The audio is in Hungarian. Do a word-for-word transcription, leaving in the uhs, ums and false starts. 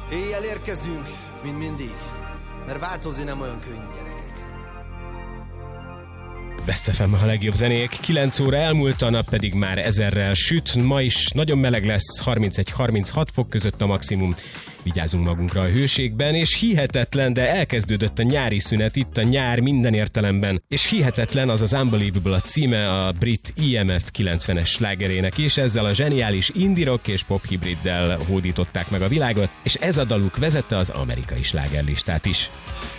Éjjel érkezünk, mint mindig, mert változni nem olyan könnyű, gyerekek. Best ef em a legjobb zenék, kilenc óra elmúlt, a nap pedig már ezerrel süt, ma is nagyon meleg lesz, harmincegy-harminchat fok között a maximum. Vigyázzunk magunkra a hőségben, és hihetetlen, de elkezdődött a nyári szünet, itt a nyár minden értelemben, és hihetetlen az az Unbelievable a címe a brit i em ef kilencvenes slágerének, és ezzel a zseniális indie rock és pop hibriddel hódították meg a világot, és ez a daluk vezette az amerikai slágerlistát is.